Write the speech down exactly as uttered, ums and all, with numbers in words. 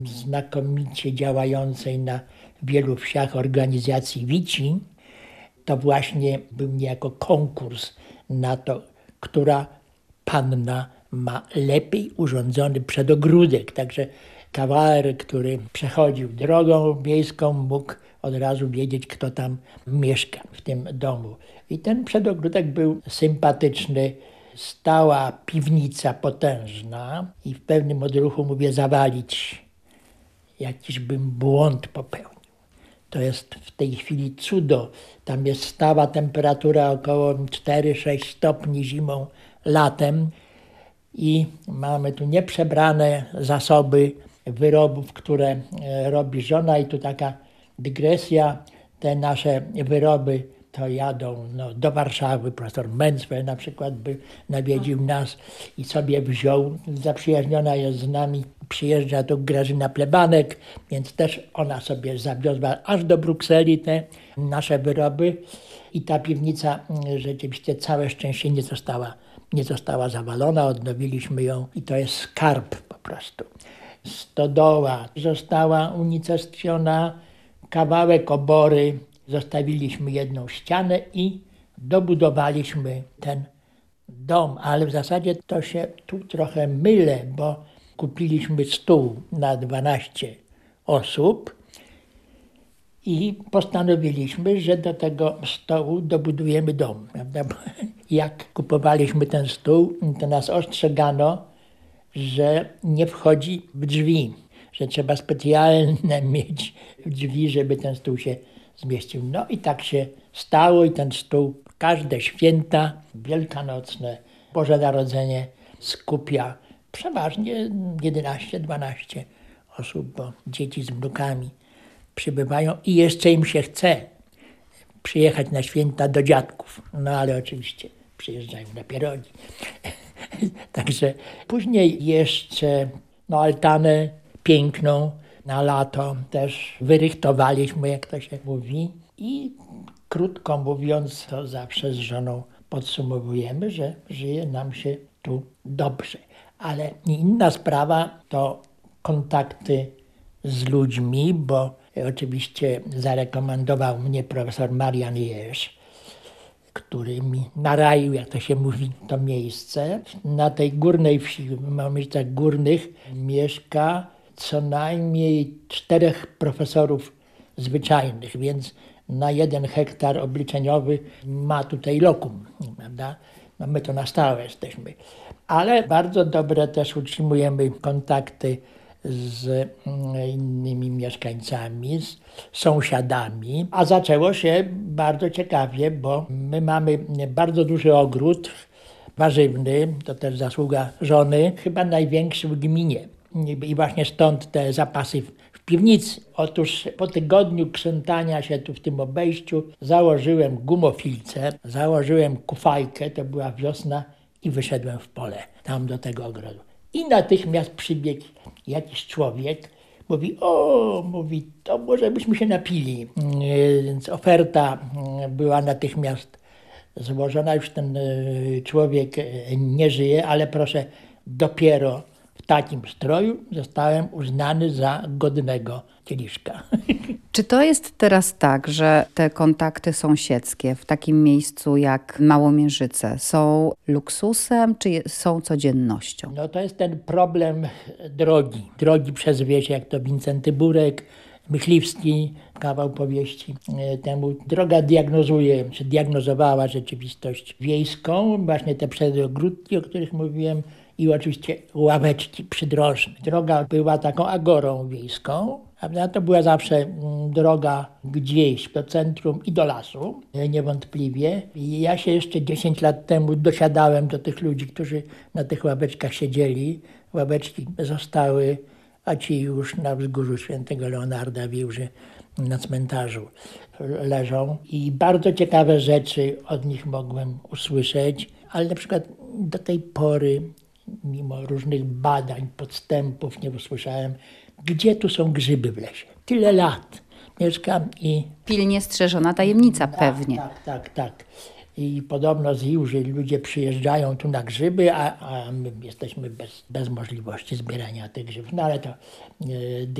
znakomicie działającej na wielu wsiach organizacji Wici, to właśnie był niejako konkurs na to, która panna ma lepiej urządzony przedogródek. Także kawaler, który przechodził drogą miejską, mógł od razu wiedzieć, kto tam mieszka w tym domu. I ten przedogródek był sympatyczny. Stała piwnica potężna i w pewnym odruchu mówię zawalić. Jakiżbym błąd popełnił. To jest w tej chwili cudo. Tam jest stała temperatura około cztery sześć stopni zimą, latem i mamy tu nieprzebrane zasoby wyrobów, które robi żona i tu taka dygresja. Te nasze wyroby to jadą no, do Warszawy. Profesor Mencwer na przykład by nawiedził nas i sobie wziął. Zaprzyjaźniona jest z nami. Przyjeżdża tu Grażyna Plebanek, więc też ona sobie zawiozła aż do Brukseli te nasze wyroby. I ta piwnica rzeczywiście całe szczęście nie została, nie została zawalona. Odnowiliśmy ją i to jest skarb po prostu. Stodoła została unicestwiona, kawałek obory. Zostawiliśmy jedną ścianę i dobudowaliśmy ten dom. Ale w zasadzie to się tu trochę mylę, bo kupiliśmy stół na dwanaście osób i postanowiliśmy, że do tego stołu dobudujemy dom. Prawda? Jak kupowaliśmy ten stół, to nas ostrzegano, że nie wchodzi w drzwi, że trzeba specjalne mieć drzwi, żeby ten stół się zmieścił. No i tak się stało i ten stół każde święta wielkanocne, Boże Narodzenie skupia przeważnie jedenaście dwanaście osób, bo dzieci z wnukami przybywają i jeszcze im się chce przyjechać na święta do dziadków. No ale oczywiście przyjeżdżają na pierogi. Także później jeszcze no, altanę piękną na lato też wyrychtowaliśmy, jak to się mówi. I krótko mówiąc, to zawsze z żoną podsumowujemy, że żyje nam się tu dobrze. Ale inna sprawa to kontakty z ludźmi, bo oczywiście zarekomendował mnie profesor Marian Jerz, który mi naraił, jak to się mówi, to miejsce. Na tej górnej wsi, w Małomierzcach Górnych, mieszka co najmniej czterech profesorów zwyczajnych, więc na jeden hektar obliczeniowy ma tutaj lokum, prawda? No my to na stałe jesteśmy. Ale bardzo dobre też utrzymujemy kontakty z innymi mieszkańcami, z sąsiadami. A zaczęło się bardzo ciekawie, bo my mamy bardzo duży ogród warzywny, to też zasługa żony, chyba największy w gminie. I właśnie stąd te zapasy w piwnicy. Otóż po tygodniu krzątania się tu w tym obejściu założyłem gumofilce, założyłem kufajkę, to była wiosna i wyszedłem w pole, tam do tego ogrodu. I natychmiast przybiegł jakiś człowiek, mówi, o, mówi, to może byśmy się napili. Więc oferta była natychmiast złożona, już ten człowiek nie żyje, ale proszę, dopiero w takim stroju zostałem uznany za godnego kieliszka. Czy to jest teraz tak, że te kontakty sąsiedzkie w takim miejscu jak Małomierzyce są luksusem, czy są codziennością? No to jest ten problem drogi. Drogi przez wieś, jak to Wincenty Burek, Myśliwski, kawał powieści temu. Droga diagnozuje, czy diagnozowała rzeczywistość wiejską, właśnie te przedogródki, o których mówiłem, i oczywiście ławeczki przydrożne. Droga była taką agorą wiejską, a to była zawsze droga gdzieś do centrum i do lasu, niewątpliwie. I ja się jeszcze dziesięć lat temu dosiadałem do tych ludzi, którzy na tych ławeczkach siedzieli. Ławeczki zostały, a ci już na wzgórzu Świętego Leonarda w Wiłży na cmentarzu leżą. I bardzo ciekawe rzeczy od nich mogłem usłyszeć, ale na przykład do tej pory, mimo różnych badań, podstępów, nie usłyszałem, gdzie tu są grzyby w lesie. Tyle lat mieszkam i... Pilnie strzeżona tajemnica tak, pewnie. Tak, tak, tak. i podobno z Juży ludzie przyjeżdżają tu na grzyby, a, a my jesteśmy bez, bez możliwości zbierania tych grzybów. No ale to yy,